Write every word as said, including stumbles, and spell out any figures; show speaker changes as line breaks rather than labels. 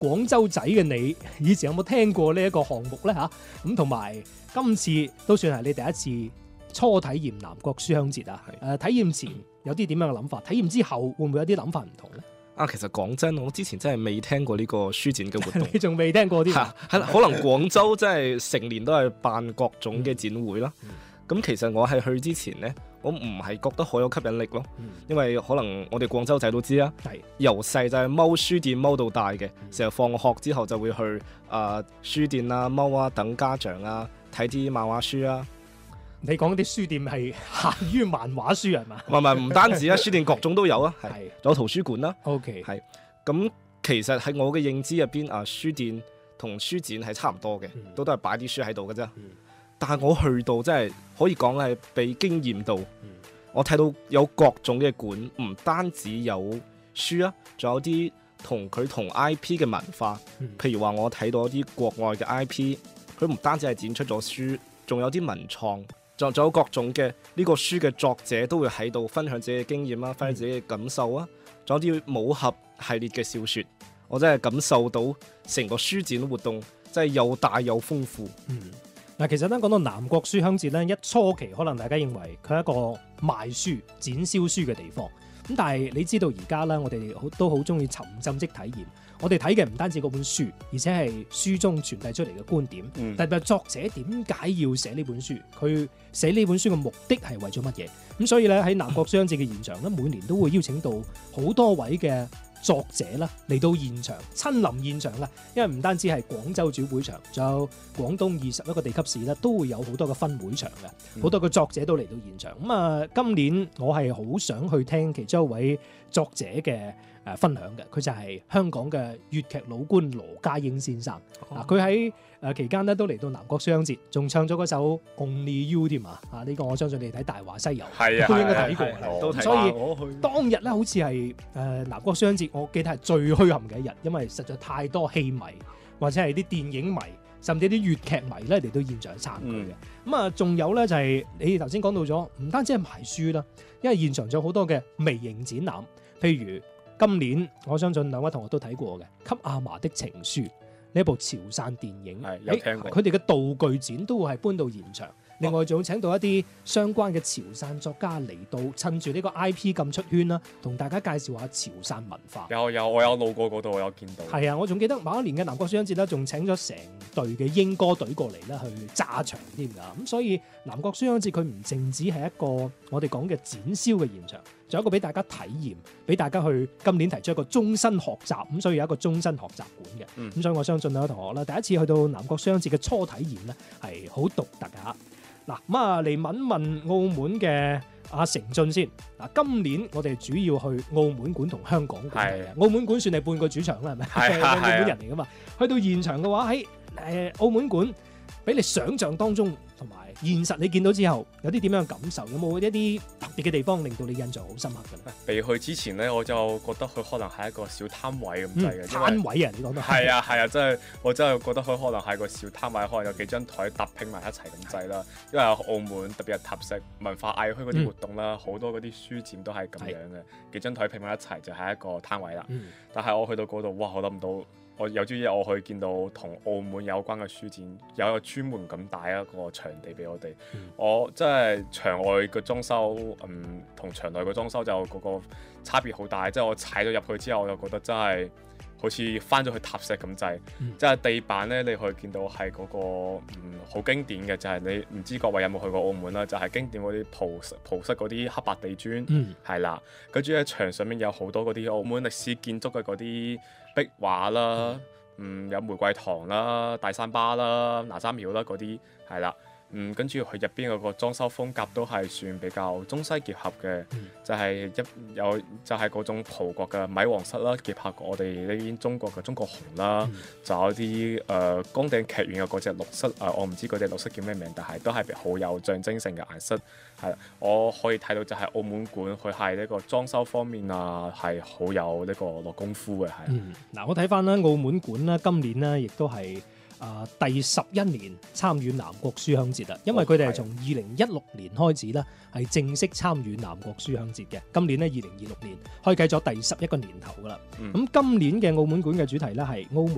廣州仔嘅你，以前有冇聽過呢一個項目咧嚇？咁同埋今次都算係你第一次初體驗南國書香節啊！誒、呃，體驗前有啲點樣嘅諗法？體驗之後會唔會有啲諗法唔同咧？
啊，其實講真，我之前真係未聽過呢個書展嘅活動。
你仲未聽過啲？
係可能廣州真係成年都係辦各種嘅展會啦。咁、嗯、其實我係去之前呢，我唔係覺得好有吸引力咯。嗯、因為可能我哋廣州仔都知啦，由細就係踎書店踎到大嘅，成日放學之後就會去啊、呃、書店啊踎啊等家長啊睇啲漫畫書啊。
你講啲書店係限於漫畫書係嘛？
唔係唔係，唔單止啊，書店各種都有啊，係，仲有圖書館啦。
OK，
係。咁其實喺我嘅認知入邊啊，書店同書展係差唔多嘅，嗯、都都係擺啲書喺度嘅啫。嗯、但係我去到真係可以講係被驚豔到。嗯、我睇到有各種嘅館，唔單止有書啊，仲有啲同佢同 I P 嘅文化。嗯、譬如話我睇到啲國外嘅 I P，佢唔單止係展出咗書，仲有啲文創。仲有各種嘅呢個書嘅作者都會喺度分享自己嘅經驗啦，分享自己嘅感受啊。仲有啲武俠系列嘅小說，我真係感受到成個書展活動真係又大又豐富。嗯，
嗱，其實咧講到南國書香節咧，一初期可能大家認為佢係一個賣書、展銷書嘅地方。咁但係你知道而家咧，我哋好都好中意沉浸式體驗。我哋睇嘅唔單止嗰本書，而且係書中傳遞出嚟嘅觀點。嗯、特別係作者點解要寫呢本書？佢寫呢本書嘅目的係為咗乜嘢？咁所以咧喺南國書香節嘅現場咧，每年都會邀請到好多位嘅作者啦嚟到現場，親臨現場啦。因為唔單止係廣州主會場，仲有廣東二十一個地級市咧，都會有好多嘅分會場嘅，好、嗯、多嘅作者都嚟到現場。咁啊，今年我係好想去聽其中一位作者嘅誒分享嘅，佢就係香港嘅粵劇老倌羅家英先生。啊、哦，佢喺誒期間咧都嚟到南國書香節，仲唱咗嗰首 Only You 添啊！啊，呢個我相信你哋睇《大話西遊》
係啊，
都應該睇過，
都睇。
所以當日咧好似係誒南國書香節，我記得係最墟冚嘅一日，因為實在太多戲迷或者係啲電影迷，甚至啲粵劇迷咧嚟到現場參與嘅。咁啊、嗯，仲有咧就係、是、你頭先講到咗，唔單止係賣書啦，因為現場仲有好多嘅微型展覽，譬如今年我相信兩位同學都睇過嘅《給阿嫲的情書》呢一部潮汕電影，
係有聽過。
佢哋嘅道具展都會係搬到現場。另外仲會請到一啲相關嘅潮汕作家嚟到，趁住呢個 I P 咁出圈啦，同大家介紹下潮汕文化。
有有，我有路過嗰度，我有見到。
係啊，我仲記得某一年嘅南國書香節咧，仲請咗成隊嘅英歌隊過嚟咧去炸場添㗎。咁所以南國書香節佢唔淨止係一個我哋講嘅展銷嘅現場，仲有一個俾大家體驗，俾大家去今年提出一個終身學習，咁所以有一個終身學習館嘅。咁、嗯、所以我相信兩位同學啦，第一次去到南國書香節嘅初體驗咧係好獨特㗎。嗱，咁啊嚟問問澳門嘅阿成俊先。嗱，今年我哋主要去澳門館同香港館。係。澳門館算係半個主場啦，係咪？係澳門人嚟噶嘛。去到現場嘅話，喺誒澳門館，比你想象當中同埋現實你見到之後，有啲點樣嘅感受？有冇一啲特別嘅地方令到你印象好深刻嘅咧？
未去之前咧，我就覺得佢可能係一個小攤位咁滯嘅。
攤位啊，你講到
係啊係啊，真係我真係覺得佢可能係個小攤位，可能有幾張台搭拼埋一齊咁滯啦。因為澳門特別係塔石文化藝墟嗰啲活動啦，好、嗯、多嗰啲書展都係咁樣嘅，幾張台拼埋一齊就係一個攤位啦。嗯、但係我去到嗰度，哇！我諗唔到。我有朝一日我去見到同澳門有關嘅書展，有一個專門咁大一個場地俾我哋。嗯、我真係場外嘅裝修，嗯，同場內嘅裝修就嗰個差別好大。即係我踩咗入去之後，我就覺得真係好似翻咗去塔石咁滯。嗯、即係地板咧，你可以見到係嗰、嗰個嗯好經典嘅，就係、係、你唔知各位有冇去過澳門啦？就係、係、經典嗰啲葡葡式嗰啲黑白地磚，係啦、嗯。跟住喺牆上面有好多嗰啲澳門歷史建築嘅嗰啲壁畫啦，嗯，有玫瑰堂啦、大三巴啦、哪吒廟啦嗰啲，係啦，嗯，跟住佢入邊嗰個裝修風格都係算比較中西結合嘅，嗯、就係一有就係嗰種葡國嘅米皇室啦，結合我哋呢邊中國嘅中國紅啦，嗯、就有啲誒崗頂劇院嘅嗰隻綠色，誒、呃、我唔知嗰隻綠色叫咩名，但係都係好有象徵性嘅顏色。係，我可以睇到就係澳門館，佢係呢個裝修方面啊，係好有呢個落功夫嘅。係。嗯，
嗱，我睇翻啦，澳門館啦，今年呢亦都係啊第十一年參與南國書香節啦，因為佢哋係從二零一六年開始啦，係正式參與南國書香節嘅。今年呢，二零二六年開啟咗第十一個年頭噶啦。咁、嗯、今年嘅澳門館嘅主題咧係澳門